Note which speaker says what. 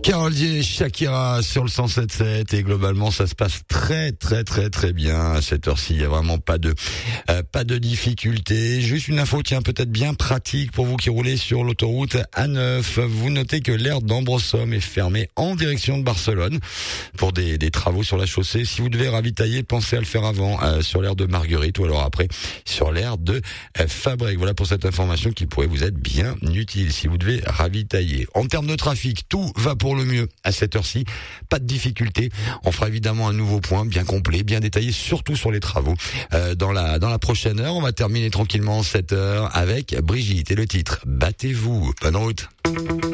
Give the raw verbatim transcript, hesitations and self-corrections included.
Speaker 1: Karol G, Shakira sur le cent sept sept et globalement ça se passe très très très très bien à cette heure-ci. Il y a vraiment pas de euh, pas de difficulté. Juste une info, tiens, peut-être bien pratique pour vous qui roulez sur l'autoroute A neuf. Vous notez que l'aire d'Ambrossomme est fermée en direction de Barcelone pour des, des travaux sur la chaussée. Si vous devez ravitailler, pensez à le faire avant euh, sur l'aire de Marguerite ou alors après sur l'aire de euh, Fabrègues. Voilà pour cette information qui pourrait vous être bien utile si vous devez ravitailler. En termes de trafic, tout va pour le mieux à cette heure-ci, pas de difficulté. On fera évidemment un nouveau point bien complet, bien détaillé, surtout sur les travaux. Euh, dans la dans la prochaine heure, on va terminer tranquillement cette heure avec Brigitte et le titre Battez-vous. Bonne route.